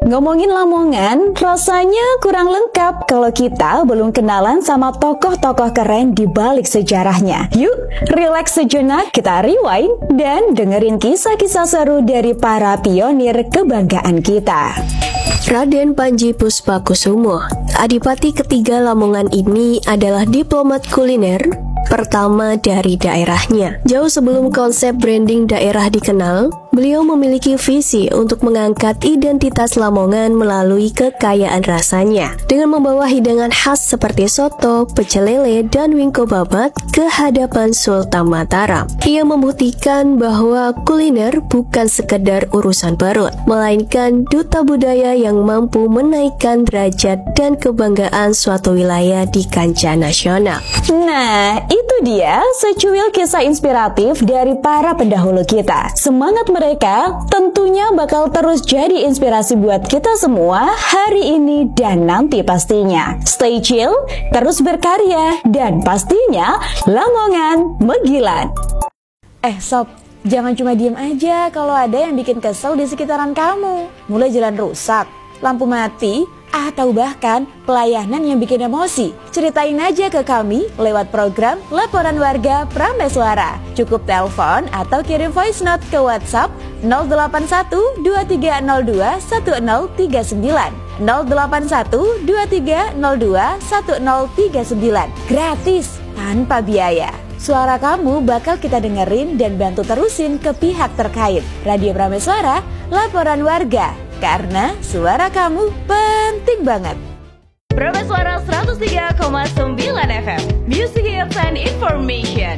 Ngomongin Lamongan, rasanya kurang lengkap kalau kita belum kenalan sama tokoh-tokoh keren di balik sejarahnya. Yuk, relax sejenak, kita rewind dan dengerin kisah-kisah seru dari para pionir kebanggaan kita. Raden Panji Puspakusumo, Adipati ketiga Lamongan ini adalah diplomat kuliner pertama dari daerahnya. Jauh sebelum konsep branding daerah dikenal, beliau memiliki visi untuk mengangkat identitas Lamongan melalui kekayaan rasanya. Dengan membawa hidangan khas seperti soto, pecel lele, dan wingko babat ke hadapan Sultan Mataram. Ia membuktikan bahwa kuliner bukan sekedar urusan perut, melainkan duta budaya yang mampu menaikkan derajat dan kebanggaan suatu wilayah di kancah nasional. Nah, itu dia secuil kisah inspiratif dari para pendahulu kita. Semangat mereka tentunya bakal terus jadi inspirasi buat kita semua hari ini dan nanti pastinya. Stay chill, terus berkarya, dan pastinya Lamongan Megilan. Sob, jangan cuma diem aja kalau ada yang bikin kesel di sekitaran kamu. Mulai jalan rusak, lampu mati, atau bahkan pelayanan yang bikin emosi. Ceritain aja ke kami lewat program Laporan Warga Prameswara. Cukup telepon atau kirim voice note ke WhatsApp 081 2302 1039 081 2302 1039. Gratis, tanpa biaya. Suara kamu bakal kita dengerin dan bantu terusin ke pihak terkait. Radio Prameswara, Laporan Warga. Karena suara kamu penting banget. Prameswara 103,9 FM, Music Hits and Information.